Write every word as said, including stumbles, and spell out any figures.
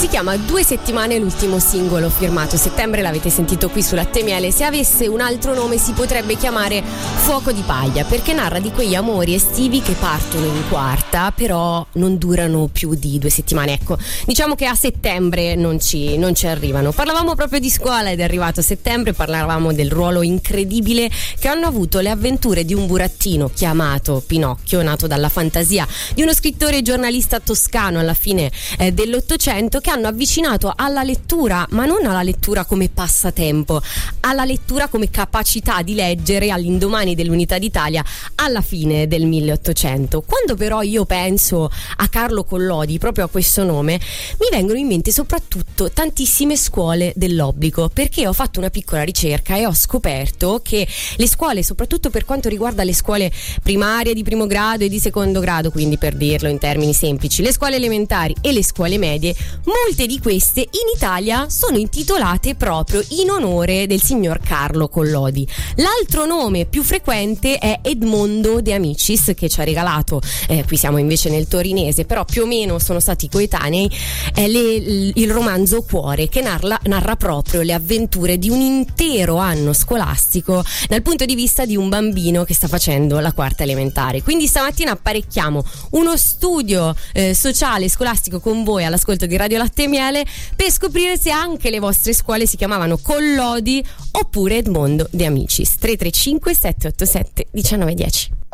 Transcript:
chiama Due settimane, l'ultimo singolo firmato Settembre, l'avete sentito qui su Latte e Miele. Se avesse un altro nome si potrebbe chiamare Fuoco di paglia, perché narra di quegli amori estivi che partono in quarta però non durano più di due settimane. Ecco, diciamo che a settembre non ci, non ci arrivano. Parlavamo proprio di scuola ed è arrivato settembre, parlavamo del ruolo incredibile che hanno avuto le avventure di un burattino chiamato Pinocchio, nato dalla fantasia di uno scrittore e giornalista toscano alla fine eh, dell'Ottocento, che hanno avvicinato alla lettura, ma non alla lettura come passatempo, alla lettura come capacità di leggere all'indomani dell'Unità d'Italia alla fine del milleottocento. Quando però io penso a Carlo Collodi, proprio a questo nome, mi vengono in mente soprattutto tantissime scuole dell'obbligo, perché ho fatto una piccola ricerca e ho scoperto che le scuole, soprattutto per quanto riguarda le scuole primarie di primo grado e di secondo grado, quindi per dirlo in termini semplici, le scuole elementari e le scuole medie, molte di queste in Italia sono intitolate proprio in onore del signor Carlo Collodi. L'altro nome più frequente è Edmondo De Amicis, che ci ha regalato, eh, qui siamo invece nel torinese, però più o meno sono stati coetanei, è le, il romanzo Cuore, che narra, narra proprio le avventure di un intero anno scolastico dal punto di vista di un bambino che sta facendo la quarta elementare. Quindi stamattina apparecchiamo uno studio eh, sociale scolastico con voi all'ascolto di Radio Latte e Miele per scoprire se anche le vostre scuole si chiamavano Collodi oppure Edmondo De Amicis. Tre tre cinque sette otto sette uno nove uno zero.